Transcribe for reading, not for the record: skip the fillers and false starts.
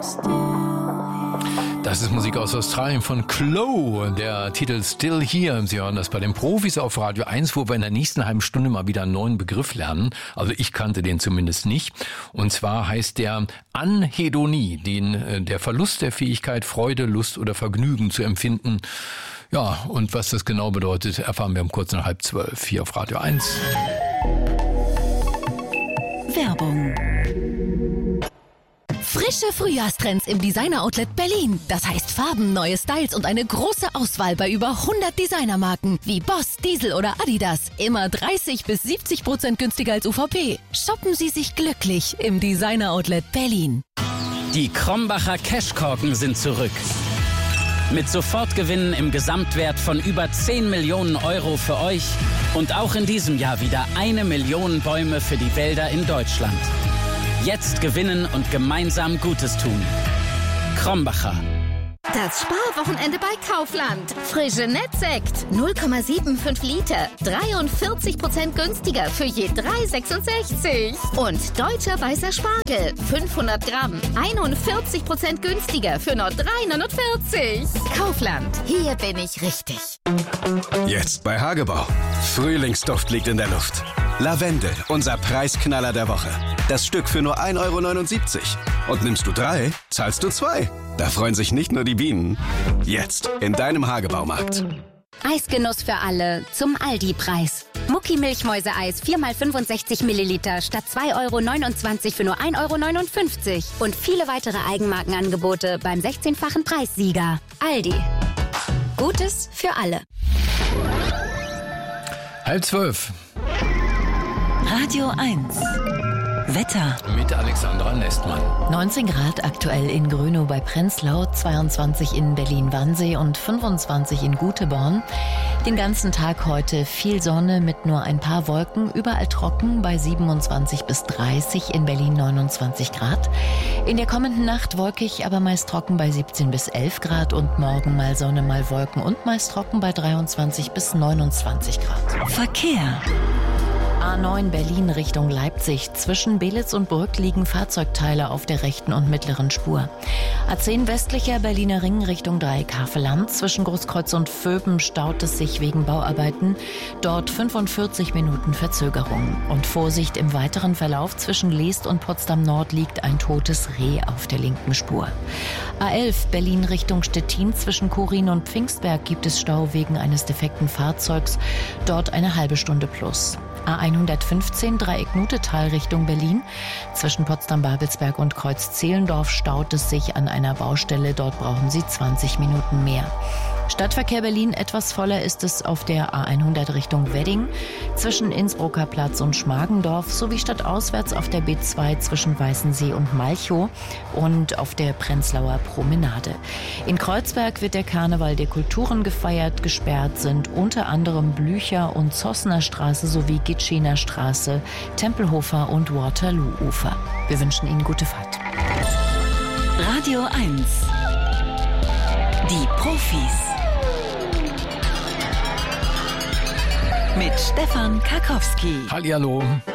Das ist Musik aus Australien von Chloe, der Titel Still Here. Sie hören das bei den Profis auf Radio 1, wo wir in der nächsten halben Stunde mal wieder einen neuen Begriff lernen. Also ich kannte den zumindest nicht. Und zwar heißt der Anhedonie, der Verlust der Fähigkeit, Freude, Lust oder Vergnügen zu empfinden. Ja, und was das genau bedeutet, erfahren wir um kurz nach 11:30 hier auf Radio 1. Werbung. Frische Frühjahrstrends im Designer-Outlet Berlin. Das heißt Farben, neue Styles und eine große Auswahl bei über 100 Designermarken wie Boss, Diesel oder Adidas. Immer 30-70% günstiger als UVP. Shoppen Sie sich glücklich im Designer-Outlet Berlin. Die Krombacher Cashkorken sind zurück. Mit Sofortgewinnen im Gesamtwert von über 10 Millionen Euro für euch und auch in diesem Jahr wieder 1 Million Bäume für die Wälder in Deutschland. Jetzt gewinnen und gemeinsam Gutes tun. Krombacher. Das Sparwochenende bei Kaufland. Frische Nettsekt 0,75 Liter. 43% günstiger für je 3,66. Und deutscher weißer Spargel 500 Gramm. 41% günstiger für nur 3,49. Kaufland. Hier bin ich richtig. Jetzt bei Hagebau. Frühlingsduft liegt in der Luft. Lavendel, unser Preisknaller der Woche. Das Stück für nur 1,79 €. Und nimmst du 3, zahlst du 2. Da freuen sich nicht nur die Bienen. Jetzt in deinem Hagebaumarkt. Eisgenuss für alle zum Aldi-Preis. Mucki-Milchmäuse-Eis 4x65 Milliliter statt 2,29 € für nur 1,59 € Und viele weitere Eigenmarkenangebote beim 16-fachen Preissieger. Aldi. Gutes für alle. 11:30. Radio 1. Wetter. Mit Alexandra Nestmann. 19 Grad aktuell in Grönow bei Prenzlau, 22 in Berlin-Wannsee und 25 in Guteborn. Den ganzen Tag heute viel Sonne mit nur ein paar Wolken, überall trocken bei 27 bis 30, in Berlin 29 Grad. In der kommenden Nacht wolkig, aber meist trocken bei 17 bis 11 Grad und morgen mal Sonne, mal Wolken und meist trocken bei 23 bis 29 Grad. Verkehr. A9 Berlin Richtung Leipzig. Zwischen Belitz und Brück liegen Fahrzeugteile auf der rechten und mittleren Spur. A10 westlicher Berliner Ring Richtung Dreieck-Havelland. Zwischen Großkreuz und Vöben staut es sich wegen Bauarbeiten. Dort 45 Minuten Verzögerung. Und Vorsicht im weiteren Verlauf. Zwischen Leest und Potsdam Nord liegt ein totes Reh auf der linken Spur. A11 Berlin Richtung Stettin. Zwischen Kurin und Pfingstberg gibt es Stau wegen eines defekten Fahrzeugs. Dort eine halbe Stunde plus. A115 Dreieck-Nutetal Richtung Berlin. Zwischen Potsdam-Babelsberg und Kreuz-Zehlendorf staut es sich an einer Baustelle. Dort brauchen Sie 20 Minuten mehr. Stadtverkehr Berlin etwas voller ist es auf der A100 Richtung Wedding. Zwischen Innsbrucker Platz und Schmargendorf sowie stadtauswärts auf der B2 zwischen Weißensee und Malchow und auf der Prenzlauer Promenade. In Kreuzberg wird der Karneval der Kulturen gefeiert. Gesperrt sind unter anderem Blücher- und Zossner Straße sowie Gitschener Straße, Tempelhofer und Waterloo-Ufer. Wir wünschen Ihnen gute Fahrt. Radio 1. Die Profis. Mit Stefan Karkowski. Hallihallo.